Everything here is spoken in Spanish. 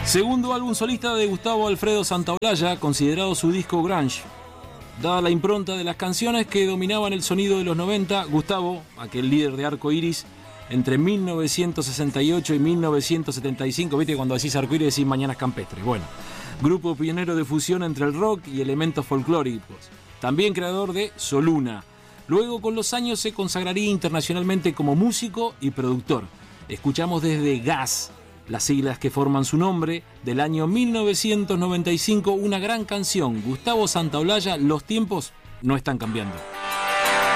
Segundo álbum solista de Gustavo Alfredo Santaolalla, considerado su disco grunge. Dada la impronta de las canciones que dominaban el sonido de los 90, Gustavo, aquel líder de Arco Iris, entre 1968 y 1975, viste cuando decís Arco Iris decís Mañanas Campestres, bueno, grupo pionero de fusión entre el rock y elementos folclóricos, también creador de Soluna. Luego con los años se consagraría internacionalmente como músico y productor. Escuchamos desde Gas, las siglas que forman su nombre, del año 1995, una gran canción, Gustavo Santaolalla, Los tiempos no están cambiando.